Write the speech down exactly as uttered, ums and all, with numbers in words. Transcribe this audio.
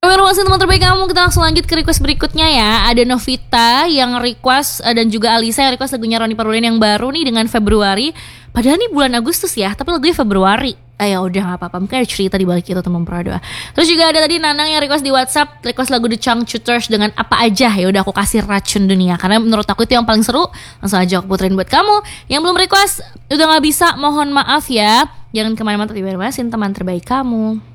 Informasi teman terbaik kamu, kita langsung lanjut ke request berikutnya ya. Ada Novita yang request dan juga Alisa yang request lagunya Ronnie Parulin yang baru nih dengan Februari. Padahal ini bulan Agustus ya, tapi lagunya Februari. Ah ya udah nggak apa-apa, mungkin ada cerita di balik itu teman Pradoa. Terus juga ada tadi Nanang yang request di WhatsApp, request lagu The Changchuters dengan apa aja. Ya udah aku kasih Racun Dunia karena menurut aku itu yang paling seru. Langsung aja aku puterin buat kamu. Yang belum request udah nggak bisa, mohon maaf ya. Jangan kemana-mana, tapi bebasin teman terbaik kamu.